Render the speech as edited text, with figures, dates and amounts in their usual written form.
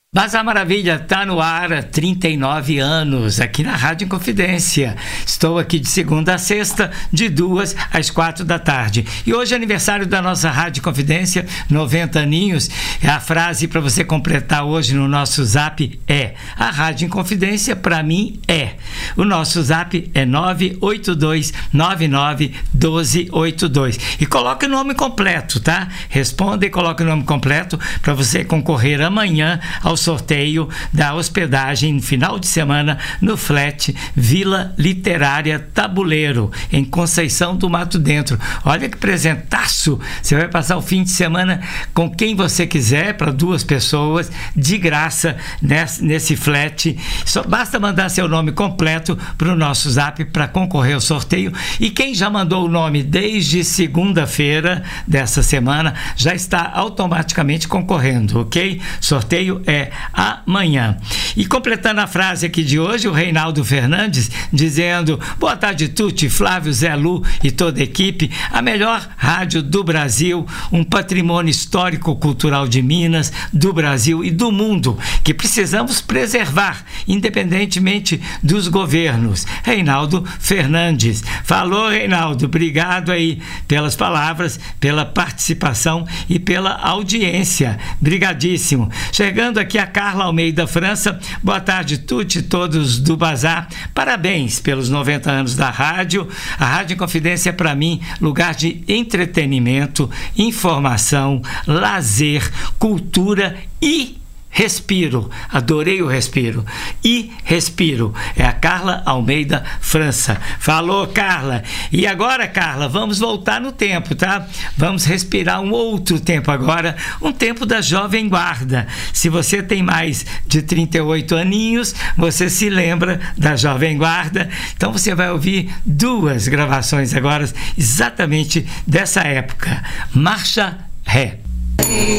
Mas a maravilha está no ar há 39 anos, aqui na Rádio Inconfidência. Estou aqui de segunda a sexta, de 2 às 4 da tarde. E hoje é aniversário da nossa Rádio Inconfidência, 90 aninhos. A frase para você completar hoje no nosso zap é: a Rádio Inconfidência para mim é. O nosso zap é 982991282. E coloque o nome completo, tá? Responda e coloque o nome completo para você concorrer amanhã ao sorteio da hospedagem no final de semana no Flat Vila Literária Tabuleiro, em Conceição do Mato Dentro. Olha que presentaço! Você vai passar o fim de semana com quem você quiser, para 2 pessoas, de graça, nesse flat. Só basta mandar seu nome completo para o nosso zap para concorrer ao sorteio. E quem já mandou o nome desde segunda-feira dessa semana já está automaticamente concorrendo, ok? Sorteio é amanhã. E completando a frase aqui de hoje, o Reinaldo Fernandes dizendo: boa tarde, Tuti, Flávio, Zé Lu e toda a equipe. A melhor rádio do Brasil, um patrimônio histórico-cultural de Minas, do Brasil e do mundo, que precisamos preservar, independentemente dos governos. Reinaldo Fernandes. Falou, Reinaldo. Obrigado aí pelas palavras, pela participação e pela audiência. Brigadíssimo. Chegando aqui a Carla Almeida França. Boa tarde, Tuti, todos do Bazar. Parabéns pelos 90 anos da rádio. A Rádio Inconfidência é para mim lugar de entretenimento, informação, lazer, cultura e respiro. Adorei o respiro. E respiro. É a Carla Almeida França. Falou, Carla. E agora, Carla, vamos voltar no tempo, tá? Vamos respirar um outro tempo agora, um tempo da Jovem Guarda. Se você tem mais de 38 aninhos, você se lembra da Jovem Guarda. Então você vai ouvir 2 gravações agora, exatamente dessa época. Marcha Ré.